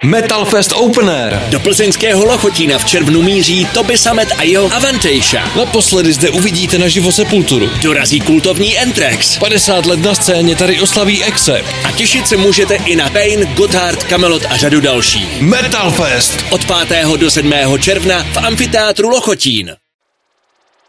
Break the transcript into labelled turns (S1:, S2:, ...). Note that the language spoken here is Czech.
S1: Metal Fest Open Air.
S2: Do plzeňského Lochotína v červnu míří Toby Sammet a jeho Avantasia.
S1: Naposledy zde uvidíte naživo Sepulturu.
S2: Dorazí kultovní Anthrax.
S1: 50 let na scéně tady oslaví Accept.
S2: A těšit se můžete i na Pain, Gotthard, Kamelot a řadu dalších.
S1: Metal Fest.
S2: Od 5. do 7. června v amfiteátru Lochotín.